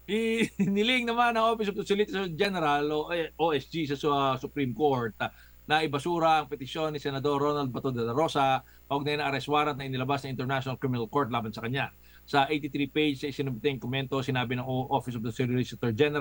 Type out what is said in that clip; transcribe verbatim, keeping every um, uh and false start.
Iniling naman ng Office of the Solicitor General o eh, O S G sa su ah, Supreme Court ah, na ibasura ang petisyon ni Senador Ronald Bato de la Rosa kaugnay ng arrest warrant na inilabas ng International Criminal Court laban sa kanya. Sa eighty-three page sa isinumpiteng komento, sinabi ng O Office of the Solicitor General